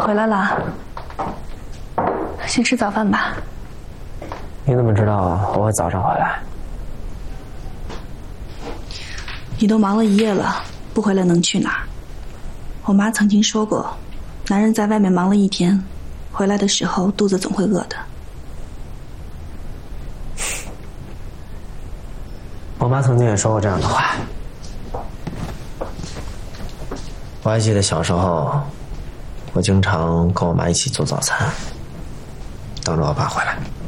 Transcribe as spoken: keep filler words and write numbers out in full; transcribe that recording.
回来了，先吃早饭吧。 你怎么知道我会早上回来？ 你都忙了一夜了，不回来能去哪儿？我妈曾经说过，男人在外面忙了一天，回来的时候肚子总会饿的。 我妈曾经也说过这样的话。我还记得小时候，我经常跟我妈一起做早餐，等着我爸回来。